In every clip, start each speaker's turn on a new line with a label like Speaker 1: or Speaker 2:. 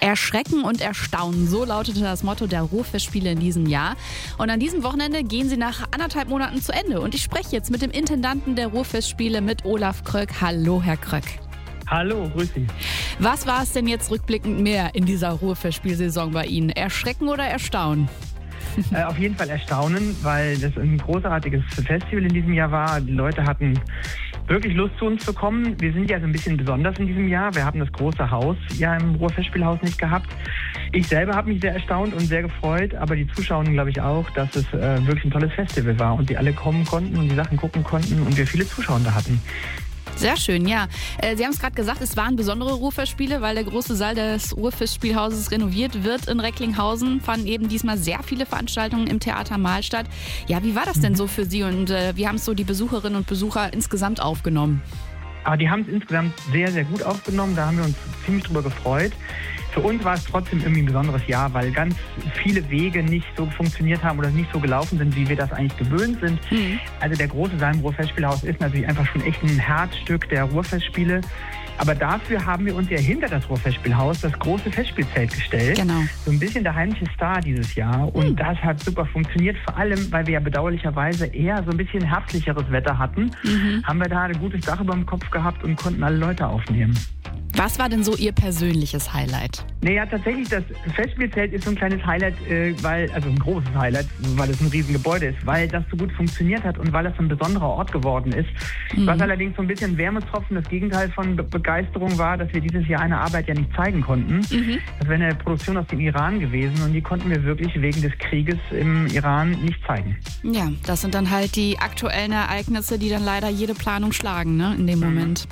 Speaker 1: Erschrecken und erstaunen, so lautete das Motto der Ruhrfestspiele in diesem Jahr. Und an diesem Wochenende gehen sie nach 1,5 Monaten zu Ende. Und ich spreche jetzt mit dem Intendanten der Ruhrfestspiele, mit Olaf Kröck. Hallo, Herr Kröck.
Speaker 2: Hallo, grüß Sie.
Speaker 1: Was war es denn jetzt rückblickend mehr in dieser Ruhrfestspielsaison bei Ihnen? Erschrecken oder erstaunen?
Speaker 2: Auf jeden Fall erstaunen, weil das ein großartiges Festival in diesem Jahr war. Die Leute hatten wirklich Lust, zu uns zu kommen. Wir sind ja so ein bisschen besonders in diesem Jahr. Wir haben das große Haus ja im Ruhrfestspielhaus nicht gehabt. Ich selber habe mich sehr erstaunt und sehr gefreut, aber die Zuschauer, glaube ich, auch, dass es wirklich ein tolles Festival war und die alle kommen konnten und die Sachen gucken konnten und wir viele Zuschauer da hatten.
Speaker 1: Sehr schön, ja. Sie haben es gerade gesagt, es waren besondere Ruhrfestspiele, weil der große Saal des Ruhrfestspielhauses renoviert wird in Recklinghausen. Fanden eben diesmal sehr viele Veranstaltungen im Theater Mahl statt. Ja, wie war das denn so für Sie und wie haben es so die Besucherinnen und Besucher insgesamt aufgenommen?
Speaker 2: Aber die haben es insgesamt sehr, sehr gut aufgenommen. Da haben wir uns ziemlich drüber gefreut. Für uns war es trotzdem irgendwie ein besonderes Jahr, weil ganz viele Wege nicht so funktioniert haben oder nicht so gelaufen sind, wie wir das eigentlich gewöhnt sind. Also der große Saal im Ruhrfestspielhaus ist natürlich einfach schon echt ein Herzstück der Ruhrfestspiele. Aber dafür haben wir uns ja hinter das Ruhrfestspielhaus das große Festspielzelt gestellt.
Speaker 1: Genau.
Speaker 2: So ein bisschen der heimliche Star dieses Jahr. Und das hat super funktioniert. Vor allem, weil wir ja bedauerlicherweise eher so ein bisschen herbstlicheres Wetter hatten, haben wir da ein gutes Dach über dem Kopf gehabt und konnten alle Leute aufnehmen.
Speaker 1: Was war denn so Ihr persönliches Highlight?
Speaker 2: Naja, tatsächlich, das Festspielzelt ist so ein kleines Highlight, also ein großes Highlight, weil es ein Riesengebäude ist, weil das so gut funktioniert hat und weil das so ein besonderer Ort geworden ist. Was allerdings so ein bisschen Wermutstropfen, das Gegenteil von Begeisterung war, dass wir dieses Jahr eine Arbeit ja nicht zeigen konnten. Das wäre eine Produktion aus dem Iran gewesen und die konnten wir wirklich wegen des Krieges im Iran nicht zeigen.
Speaker 1: Ja, das sind dann halt die aktuellen Ereignisse, die dann leider jede Planung schlagen, ne, in dem Moment.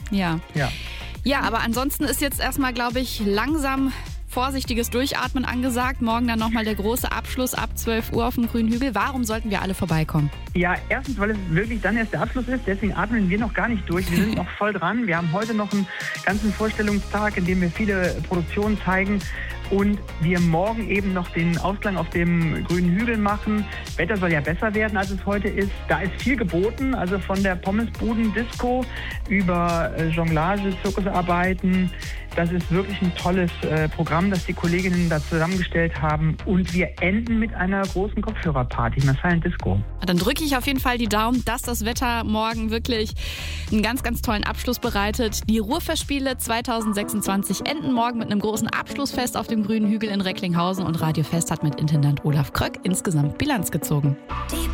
Speaker 1: Ja, aber ansonsten ist jetzt erstmal, glaube ich, langsam vorsichtiges Durchatmen angesagt. Morgen dann nochmal der große Abschluss ab 12 Uhr auf dem Grünen Hügel. Warum sollten wir alle vorbeikommen?
Speaker 2: Ja, erstens, weil es wirklich dann erst der Abschluss ist. Deswegen atmen wir noch gar nicht durch. Wir sind noch voll dran. Wir haben heute noch einen ganzen Vorstellungstag, in dem wir viele Produktionen zeigen. Und wir morgen eben noch den Ausklang auf dem Grünen Hügel machen. Wetter soll ja besser werden, als es heute ist. Da ist viel geboten, also von der Pommesbuden-Disco über Jonglage, Zirkusarbeiten. Das ist wirklich ein tolles Programm, das die Kolleginnen da zusammengestellt haben. Und wir enden mit einer großen Kopfhörerparty, einer Silent Disco.
Speaker 1: Dann drücke ich auf jeden Fall die Daumen, dass das Wetter morgen wirklich einen ganz, ganz tollen Abschluss bereitet. Die Ruhrfestspiele 2026 enden morgen mit einem großen Abschlussfest auf dem Grünen Hügel in Recklinghausen und Radio Fest hat mit Intendant Olaf Kröck insgesamt Bilanz gezogen.